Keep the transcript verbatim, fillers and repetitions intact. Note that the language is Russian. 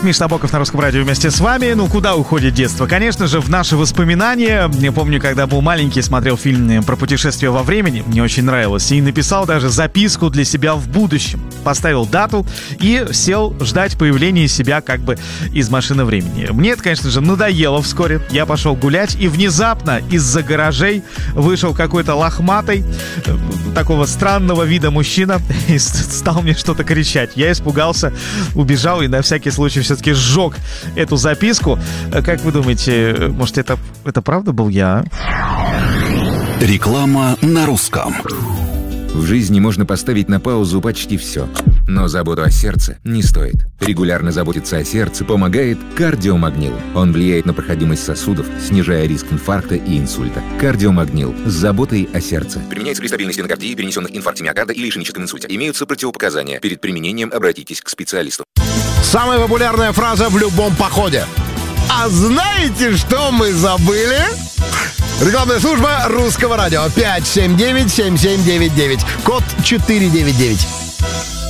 Миша Набоков на Русском радио вместе с вами. Ну, куда уходит детство? Конечно же, в наши воспоминания. Я помню, когда был маленький, смотрел фильм про путешествие во времени. Мне очень нравилось. И написал даже записку для себя в будущем. Поставил дату и сел ждать появления себя как бы из машины времени. Мне это, конечно же, надоело вскоре. Я пошел гулять, и внезапно из-за гаражей вышел какой-то лохматый, такого странного вида мужчина и стал мне что-то кричать. Я испугался, убежал и на всякий случай все-таки сжег эту записку. Как вы думаете, может, это, это правда был я? Реклама на русском. В жизни можно поставить на паузу почти все. Но заботу о сердце не стоит. Регулярно заботиться о сердце помогает кардиомагнил. Он влияет на проходимость сосудов, снижая риск инфаркта и инсульта. Кардиомагнил с заботой о сердце. Применяется при стабильной стенокардии, перенесенных инфаркте миокарда или ишемическом инсульте. Имеются противопоказания. Перед применением обратитесь к специалисту. Самая популярная фраза в любом походе. А знаете, что мы забыли? Рекламная служба Русского радио. пять семь девять семь семь девять девять. Код четыре девять девять.